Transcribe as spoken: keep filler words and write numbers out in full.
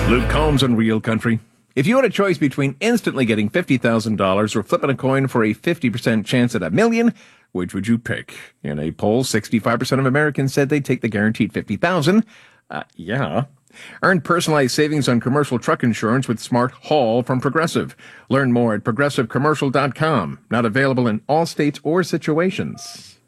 Luke Combs on Real Country. If you had a choice between instantly getting fifty thousand dollars or flipping a coin for a fifty percent chance at a million, which would you pick? In a poll, sixty-five percent of Americans said they'd take the guaranteed fifty thousand dollars. Uh, yeah. Earn personalized savings on commercial truck insurance with Smart Haul from Progressive. Learn more at progressive commercial dot com. Not available in all states or situations.